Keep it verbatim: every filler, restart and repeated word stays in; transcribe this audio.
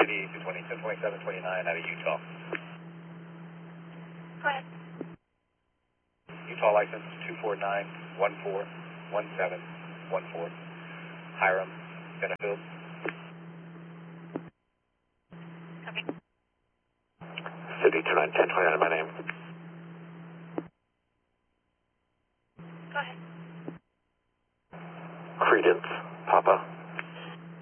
D two twenty, ten twenty-seven twenty-nine out of Utah. Go ahead. Utah license two four nine one four one seven one four. Hiram Benefield. Copy. City two nine ten twenty-nine, my name. Go ahead. Credence, Papa.